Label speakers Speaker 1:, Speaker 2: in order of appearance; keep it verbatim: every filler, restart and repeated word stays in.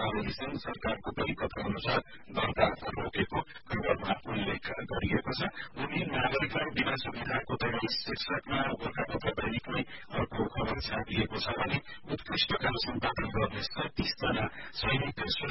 Speaker 1: सरकारले संघ सरकारको परिपत्र अनुसार दर्ता रोकेको खबरमा उल्लेख गरिएको छ। उनी नागरिकलाई बिना सुविधाको तराई शीर्षकमा गोर्खापत्र दैनिकमै अर्को खबर छापिएको छ भने उत्कृष्ट काम सम्पादन गर्ने सैतिस जना सैनिक